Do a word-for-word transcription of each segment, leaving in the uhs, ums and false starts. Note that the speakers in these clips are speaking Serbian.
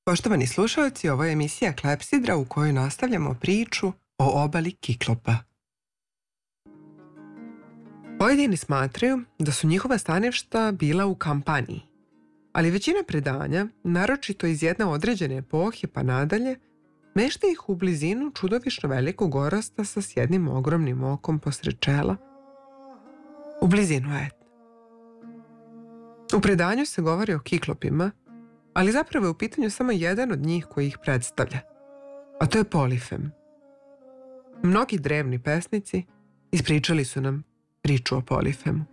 Poštovani slušalci, ovo je emisija Klepsidra u kojoj nastavljamo priču o obali Kiklopa. Pojedini smatraju da su njihova staništa bila u Kampaniji, ali većina predanja, naročito iz jedne određene epohe pa nadalje, mešta ih u blizinu čudovišno velikog orasta sa s jednim ogromnim okom posred čela, u blizinu Etne. U predanju se govori o Kiklopima, ali zapravo je u pitanju samo jedan od njih koji ih predstavlja, a to je Polifem. Mnogi drevni pesnici ispričali su nam priču o Polifemu.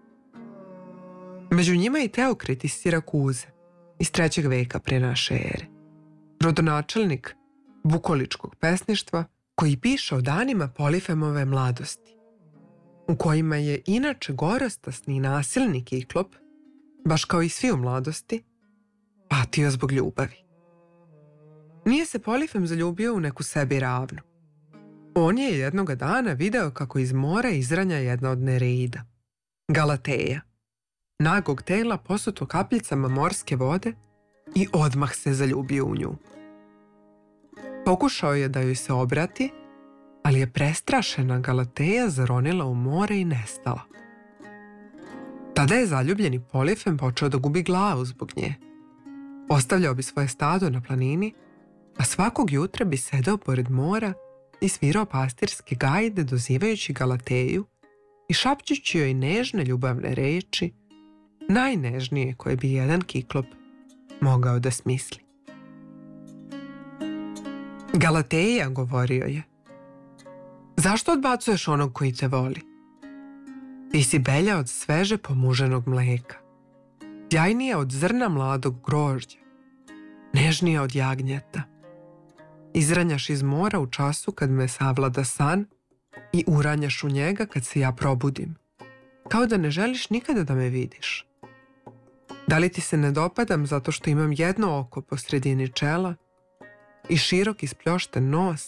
Među njima je i Teokrit iz Sirakuze, iz trećeg veka pre naše ere, rodonačelnik bukoličkog pesništva koji piše o danima Polifemove mladosti, u kojima je inače gorostasni i nasilni Kiklop, baš kao i svi u mladosti, patio zbog ljubavi. Nije se Polifem zaljubio u neku sebi ravnu. On je jednoga dana video kako iz mora izranja jedna od Nereida, Galateja, nagog tela posuto kapljicama morske vode, i odmah se zaljubio u nju. Pokušao je da joj se obrati, ali je prestrašena Galateja zaronila u more i nestala. Tada je zaljubljeni Polifem počeo da gubi glavu zbog nje. Ostavljao bi svoje stado na planini, a svakog jutra bi sedeo pored mora i svirao pastirske gajde dozivajući Galateju i šapćući joj nežne ljubavne reči, najnežnije koje bi jedan Kiklop mogao da smisli. Galateja, govorio je, zašto odbacuješ onog koji te voli? Ti si belja od sveže pomuženog mleka, sjajnija od zrna mladog grožđa, nežnija od jagnjeta. Izranjaš iz mora u času kad me savlada san i uranjaš u njega kad se ja probudim, kao da ne želiš nikada da me vidiš. Da li ti se ne dopadam zato što imam jedno oko po sredini čela i širok ispljošten nos?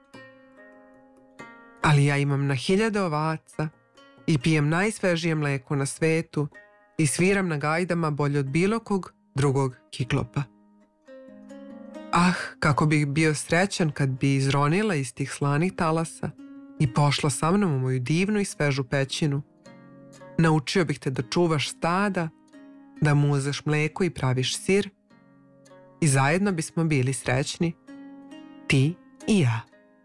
Ali ja imam na hiljade ovaca i pijem najsvežije mleko na svetu i sviram na gajdama bolje od bilo kog drugog Kiklopa. Ah, kako bih bio srećan kad bi izronila iz tih slanih talasa i pošla sa mnom u moju divnu i svežu pećinu. Naučio bih te da čuvaš stada, da muzeš mleko i praviš sir, i zajedno bismo bili srećni, ti i ja.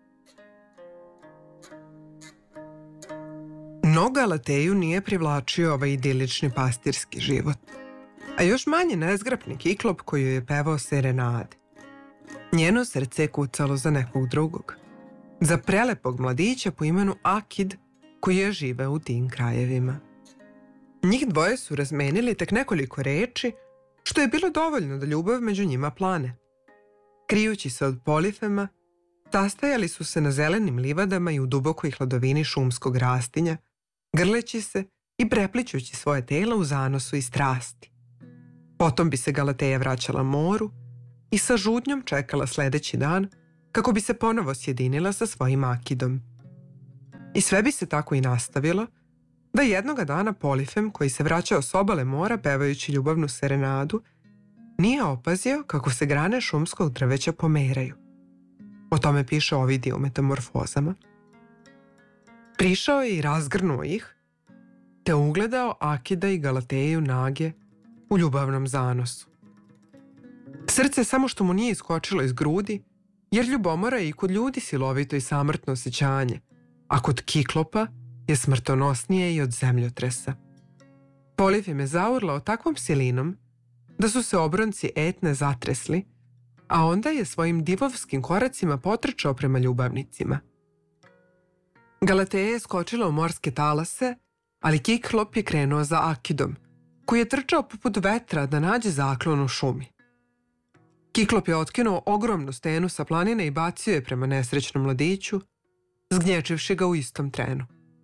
No Galateju nije privlačio ovaj idilični pastirski život, a još manje nezgrapni Kiklop koji joj je pevao serenade. Njeno srce je kucalo za nekog drugog, za prelepog mladića po imenu Akid koji je živeo u tim krajevima. Njih dvoje su razmenili tek nekoliko reči, što je bilo dovoljno da ljubav među njima plane. Krijući se od Polifema, sastajali su se na zelenim livadama i u dubokoj hladovini šumskog rastinja, grleći se i preplićući svoje tela u zanosu i strasti. Potom bi se Galateja vraćala moru i sa žudnjom čekala sledeći dan kako bi se ponovo sjedinila sa svojim Akidom. I sve bi se tako i nastavilo, da jednoga dana Polifem, koji se vraćao s obale mora pevajući ljubavnu serenadu, nije opazio kako se grane šumskog drveća pomeraju. O tome piše Ovidije u Metamorfozama. Prišao je i razgrnuo ih, te ugledao Akida i Galateju nage u ljubavnom zanosu. Srce samo što mu nije iskočilo iz grudi, jer ljubomora je i kod ljudi silovito i samrtno osjećanje, a kod Kiklopa je smrtonosnije i od zemljotresa. Polifem je zaurlao takvom silinom da su se obronci Etne zatresli, a onda je svojim divovskim koracima potrčao prema ljubavnicima. Galateja je skočila u morske talase, ali Kiklop je krenuo za Akidom, koji je trčao poput vetra da nađe zaklon u šumi. Kiklop je otkinuo ogromnu stenu sa planine i bacio je prema nesrećnom mladiću, zgnječivši ga u istom trenu.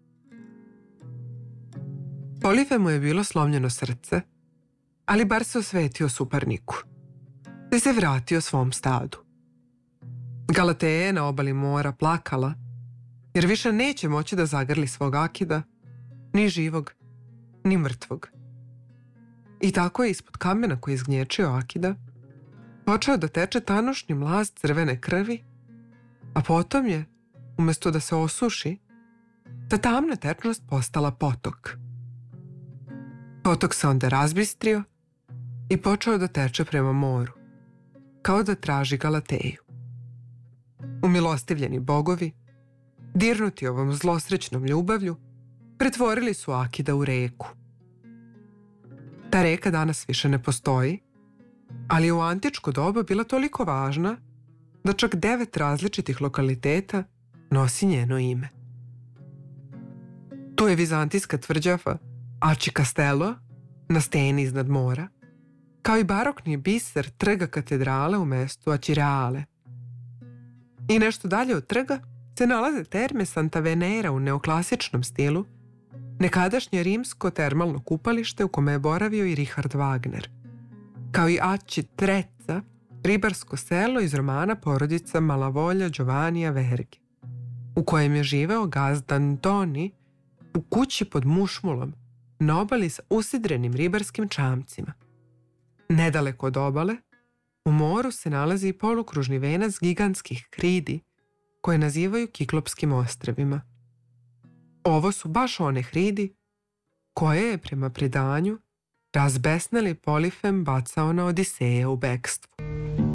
Polifemu je bilo slomljeno srce, ali bar se osvetio suparniku, te se vratio svom stadu. Galateja je na obali mora plakala, jer više neće moći da zagrli svog Akida, ni živog, ni mrtvog. I tako je ispod kamena koji je zgnječio Akida počeo da teče tanušni mlaz crvene krvi, a potom je, umjesto da se osuši, ta tamna tečnost postala potok. Potok se onda razbistrio i počeo da teče prema moru, kao da traži Galateju. Umilostivljeni bogovi, dirnuti ovom zlosrećnom ljubavlju, pretvorili su Akida u reku. Ta reka danas više ne postoji, ali je u antičko doba bila toliko važna da čak devet različitih lokaliteta nosi njeno ime. Tu je vizantijska tvrđava Aci Castello na steni iznad mora, kao i barokni biser trga katedrale u mestu Acireale. I nešto dalje od trga se nalaze terme Santa Venera u neoklasičnom stilu, nekadašnje rimsko termalno kupalište u kome je boravio i Richard Wagner, kao i Aci Trezza, ribarsko selo iz romana Porodica Malavolja Giovannija Verge, u kojem je živeo gazda Antoni u kući pod mušmulom na obali sa usidrenim ribarskim čamcima. Nedaleko od obale, u moru se nalazi i polukružni venac gigantskih hridi koje nazivaju Kiklopskim ostrvima. Ovo su baš one hridi koje je prema predanju razbesneli Polifem bacao na Odiseja u bekstvu.